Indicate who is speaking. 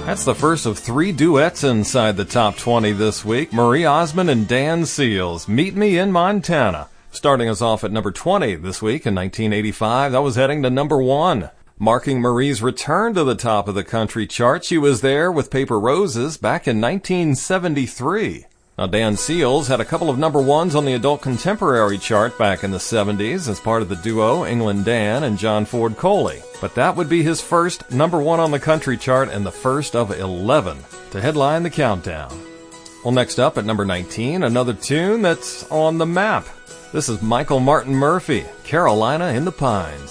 Speaker 1: That's the first of 3 duets inside the top 20 this week. Marie Osmond and Dan Seals, Meet Me in Montana. Starting us off at number 20 this week in 1985, that was heading to number 1. Marking Marie's return to the top of the country chart, she was there with Paper Roses back in 1973. Now, Dan Seals had a couple of number 1s on the adult contemporary chart back in the 70s as part of the duo England Dan and John Ford Coley. But that would be his first number 1 on the country chart and the first of 11 to headline the countdown. Well, next up at number 19, another tune that's on the map. This is Michael Martin Murphey, Carolina in the Pines.